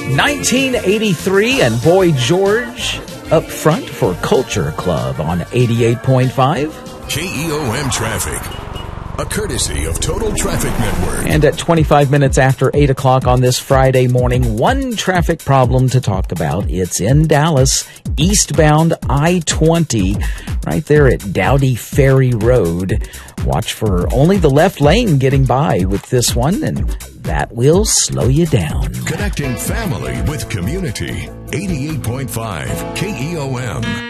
1983 and Boy George up front for Culture Club on 88.5. KEOM Traffic, a courtesy of Total Traffic Network. And at 25 minutes after 8 o'clock on this Friday morning, one traffic problem to talk about. It's in Dallas, eastbound I-20, right there at Dowdy Ferry Road. Watch for only the left lane getting by with this one, and that will slow you down. Connecting family with community. 88.5 KEOM.